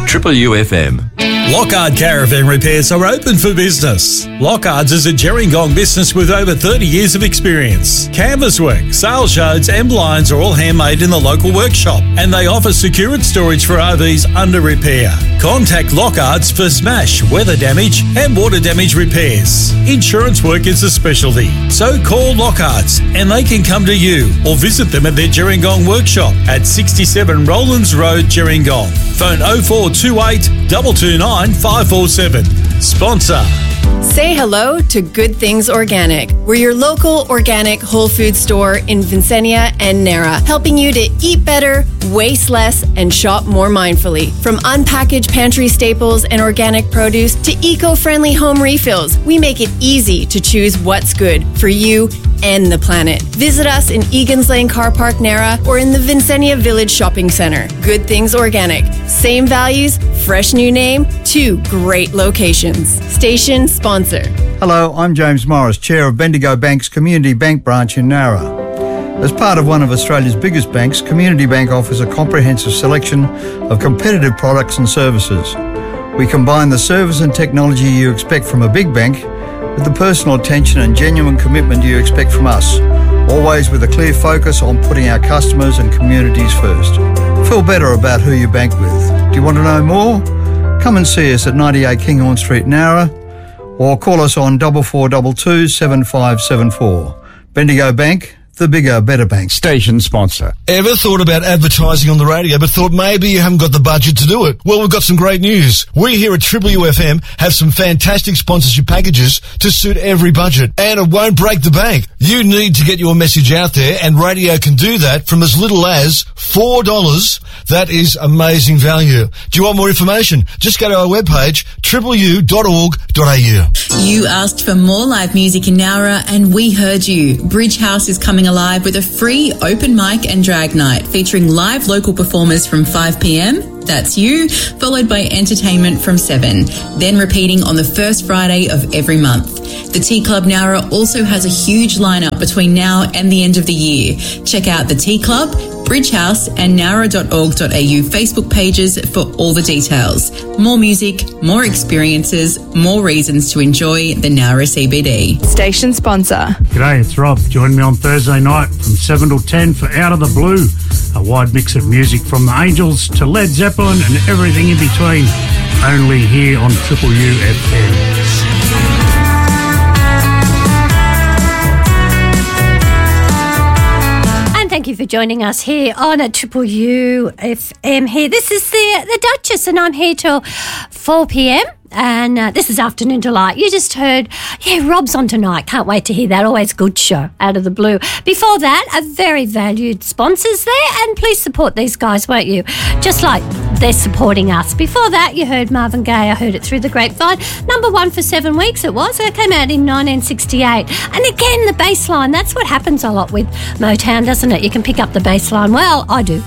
Triple UFM. Lockhart Caravan Repairs are open for business. Lockhart's is a Gerringong business with over 30 years of experience. Canvas work, sail shards and blinds are all handmade in the local workshop, and they offer secured storage for RVs under repair. Contact Lockhart's for smash, weather damage and water damage repairs. Insurance work is a specialty, so call Lockhart's and they can come to you or visit them at their Gerringong workshop at 67 Rowlands Road, Gerringong. Phone 0428 229 547. Sponsor. Say hello to Good Things Organic. We're your local organic whole food store in Vincennia and Nara, helping you to eat better, waste less, and shop more mindfully. From unpackaged pantry staples and organic produce to eco-friendly home refills, we make it easy to choose what's good for you and the planet. Visit us in Egan's Lane Car Park, Nara, or in the Vincennia Village Shopping Centre. Good Things Organic. Same values, fresh new name, 2 great locations. Station sponsor. Hello, I'm James Morris, Chair of Bendigo Bank's Community Bank branch in Nara. As part of one of Australia's biggest banks, Community Bank offers a comprehensive selection of competitive products and services. We combine the service and technology you expect from a big bank with the personal attention and genuine commitment you expect from us, always with a clear focus on putting our customers and communities first. Feel better about who you bank with. Do you want to know more? Come and see us at 98 Kinghorn Street, Nara, or call us on 4422 7574. Bendigo Bank, the bigger, better bank. Station sponsor. Ever thought about advertising on the radio but thought maybe you haven't got the budget to do it? Well, we've got some great news. We here at Triple UFM have some fantastic sponsorship packages to suit every budget, and it won't break the bank. You need to get your message out there, and radio can do that from as little as $4. That is amazing value. Do you want more information? Just go to our webpage, tripleu.org.au. You asked for more live music in Nowra, and we heard you. Bridge House is coming alive with a free open mic and drag night featuring live local performers from 5 p.m. That's you, followed by entertainment from 7, then repeating on the first Friday of every month. The Tea Club Nowra also has a huge lineup between now and the end of the year. Check out the Tea Club, Bridge House and nowra.org.au Facebook pages for all the details. More music, more experiences, more reasons to enjoy the Nowra CBD. Station sponsor. G'day, it's Rob. Join me on Thursday night from 7 till 10 for Out of the Blue, a wide mix of music from the Angels to Led Zeppelin and everything in between, only here on Triple UFM. Thank you for joining us here on a Triple UFM here. This is the Duchess, and I'm here till 4 p.m. And this is Afternoon Delight. You just heard, Rob's on tonight. Can't wait to hear that. Always good show, Out of the Blue. Before that, a very valued sponsors there, and please support these guys, won't you? Just like they're supporting us. Before that, you heard Marvin Gaye. I heard it through the grapevine. Number 1 for 7 weeks it was. It came out in 1968. And again, the bass line. That's what happens a lot with Motown, doesn't it? You can pick up the bass line. Well, I do.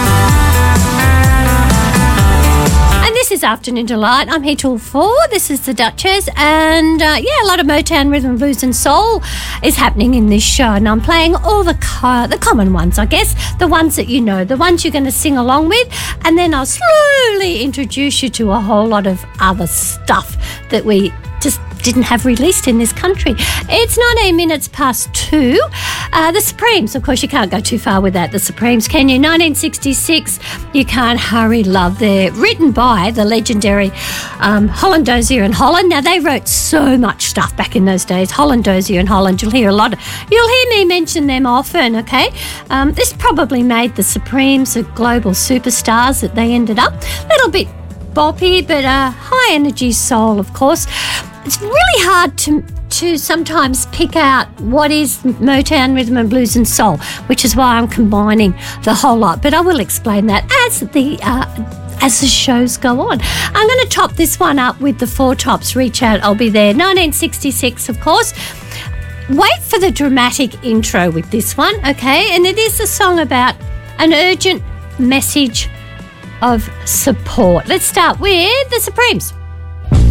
This is Afternoon Delight. I'm here till 4. This is the Duchess, and a lot of Motown, rhythm, blues and soul is happening in this show, and I'm playing all the common ones, I guess, the ones that you know, the ones you're going to sing along with, and then I'll slowly introduce you to a whole lot of other stuff that we just didn't have released in this country. It's 19 minutes past 2. The Supremes, of course, you can't go too far with that. The Supremes, can you? 1966, You Can't Hurry Love. They're written by the legendary Holland Dozier and Holland. Now, they wrote so much stuff back in those days. Holland Dozier and Holland, you'll hear me mention them often, okay? This probably made the Supremes the global superstars that they ended up. A little bit boppy, but high energy soul, of course. It's really hard to sometimes pick out what is Motown, rhythm and blues and soul, which is why I'm combining the whole lot. But I will explain that as the shows go on. I'm going to top this one up with the Four Tops. Reach Out, I'll Be There. 1966, of course. Wait for the dramatic intro with this one, okay? And it is a song about an urgent message of support. Let's start with the Supremes.